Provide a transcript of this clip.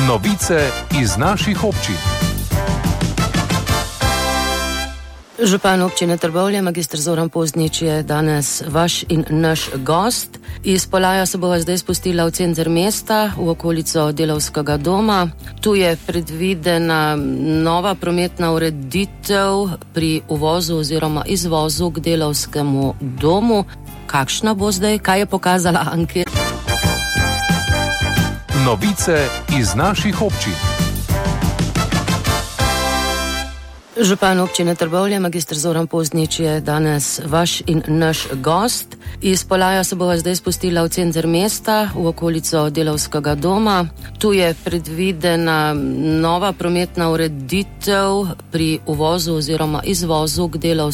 Novice iz naših občin. Župan občine Trbovlje, magistr Zoran Poznič, je danes vaš in naš gost. Iz Polaja se bova zdaj spustila v center mesta, v okolico Delavskega doma. Tu je predvidena nova prometna ureditev pri uvozu oziroma izvozu k Delavskemu domu. Kakšna bo zdaj? Kaj je pokazala anketa? Novice iz naših občin. Župan občine Trbovlje, magistr Zoran Poznič, je danes vaš in naš gost. Iz Polaja se bova zdaj spustila v center mesta, v okolico Delavskega doma. Tu je predvidena nova prometna ureditev pri uvozu oziroma izvozu k Delavskemu